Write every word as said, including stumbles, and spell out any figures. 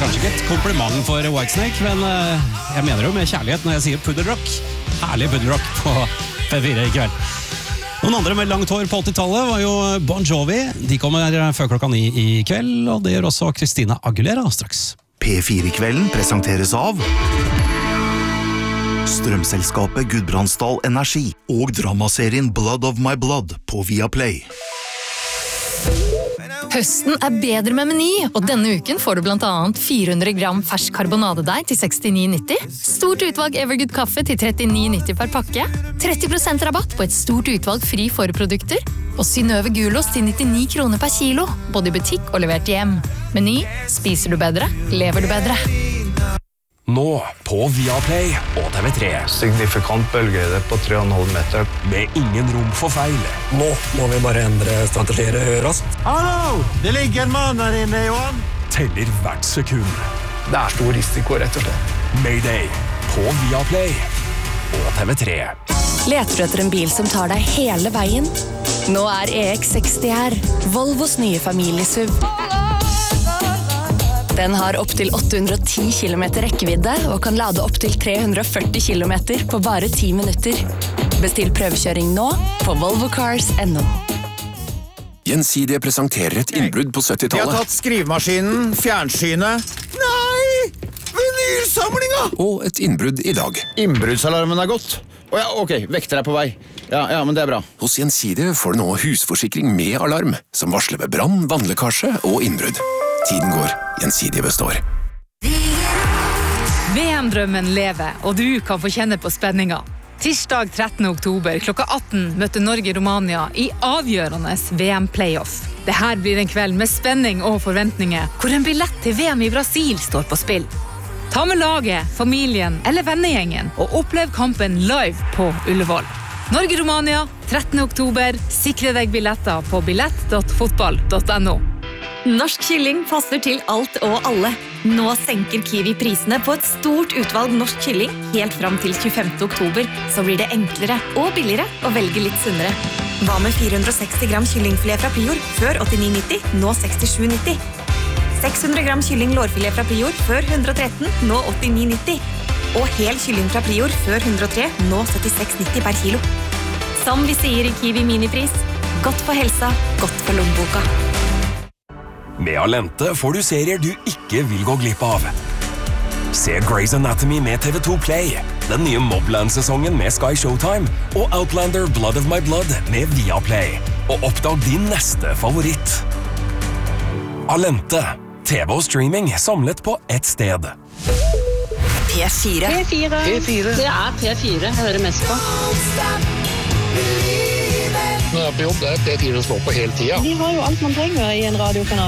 kanskje ikke et kompliment for Whitesnake, men uh, jeg mener jo med kjærlighet når jeg sier puddelrock. Herlig puddelrock på P fire i kveld. Noen andre med langt hår på åttitallet var jo Bon Jovi. De kommer før klokka ni i kveld, og det gjør også Christina Aguilera straks. P fire-kvelden presenteres av strømselskapet Gudbrandsdal Energi og dramaserien Blood of My Blood på Viaplay. Høsten er bedre med Meny, og denne uken får du blant annet fire hundre gram fersk karbonadedeig til sekstini nitti, stort utvalg Evergood kaffe til trettini nitti per pakke, tretti prosent rabatt på et stort utvalg fri forprodukter, og Synnøve Gulost til nittini kroner per kilo, både i butikk og levert hjem. Meny, spiser du bedre, lever du bedre. Nå på Viaplay og T V tre. Signifikant bølgehøyde på tre komma fem meter. Med ingen rom for feil. Nå må vi bare endre strategier raskt. Hallo! Det ligger en mann her inne, Johan. Teller hvert sekund. Det er stor risiko, rett og slett. Mayday på Viaplay og T V tre. Leter du etter en bil som tar deg hele veien? Nå er E X seksti her, Volvos nye familiesuv. Den har opp til åtte hundre og ti kilometer rekkevidde og kan lade opp til tre hundre og førti kilometer på bare ti minutter. Bestill prøvekjøring nå på volvo cars punktum no. Gjensidige presenterer et innbrudd på syttitallet. De har tatt skrivemaskinen, fjernsynet. Nei! Vinylsamlinga! Og et innbrudd i dag. Innbruddsalarmen er gått. Å ja, ok, vekter er på vei. Ja, ja, men det er bra. Hos Gjensidige får du nå husforsikring med alarm, som varsler ved brann, vannlekkasje og innbrudd. Tiden går, Gjensidige består. V M-drømmen lever, og du kan få kjenne på spenninga. Tirsdag trettende oktober klokka atten møter Norge-Romania i avgjørende V M-playoff. Dette blir en kveld med spenning og forventninger, hvor en billett til V M i Brasil står på spill. Ta med laget, familien eller vennegjengen og opplev kampen live på Ullevål. Norge-Romania, trettende oktober. Sikre deg billetter på billett punktum fotball punktum no. Norsk kylling passer til alt og alle. Nå senker Kiwi prisene på et stort utvalg norsk kylling helt fram til tjuefemte oktober, så blir det enklere og billigere å velge litt sunnere. Hva med fire hundre og seksti gram kyllingfilet fra Prior, før åttini nitti, nå sekstisju nitti. seks hundre gram kylling lårfilet fra Prior, før ett hundre og tretten, nå åttini nitti. Og hel kylling fra Prior, før ett hundre og tre, nå syttiseks nitti per kilo. Som vi sier i Kiwi minipris, godt for helsa, godt for lommeboka. Med Alente får du serier du ikke vil gå glipp av. Se Grey's Anatomy med T V to Play, den nye Mobland-sesongen med Sky Showtime, og Outlander Blood of My Blood med Viaplay. Og oppdag din neste favoritt. Alente, T V og streaming samlet på ett sted. P fire. P fire. P fire. Det er P fire jeg hører mest på. Når jeg er på jobb, det er P fire å slå på hele tiden. De har jo alt man trenger i en radiokanal.